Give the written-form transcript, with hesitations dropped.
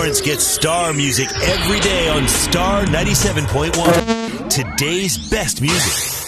Lawrence gets star music every day on Star 97.1. Today's best music.